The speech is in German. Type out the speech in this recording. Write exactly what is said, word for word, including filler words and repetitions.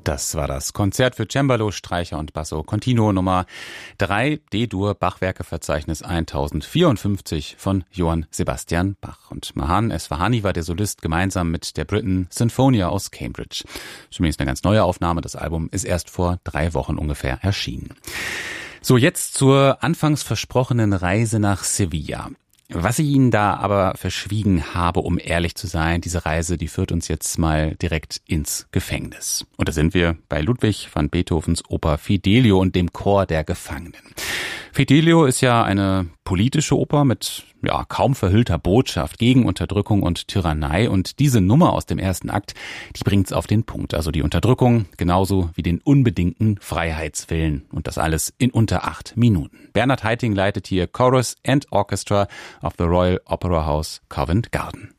Das war das Konzert für Cembalo, Streicher und Basso Continuo Nummer drei, D-Dur, Bachwerkeverzeichnis tausendvierundfünfzig von Johann Sebastian Bach. Und Mahan Esfahani war der Solist gemeinsam mit der Briten Sinfonia aus Cambridge. Zumindest eine ganz neue Aufnahme. Das Album ist erst vor drei Wochen ungefähr erschienen. So, jetzt zur anfangs versprochenen Reise nach Sevilla. Was ich Ihnen da aber verschwiegen habe, um ehrlich zu sein, diese Reise, die führt uns jetzt mal direkt ins Gefängnis. Und da sind wir bei Ludwig van Beethovens Oper Fidelio und dem Chor der Gefangenen. Fidelio ist ja eine politische Oper mit ja kaum verhüllter Botschaft gegen Unterdrückung und Tyrannei. Und diese Nummer aus dem ersten Akt, die bringt's auf den Punkt. Also die Unterdrückung genauso wie den unbedingten Freiheitswillen. Und das alles in unter acht Minuten. Bernhard Haitink leitet hier Chorus and Orchestra of the Royal Opera House, Covent Garden.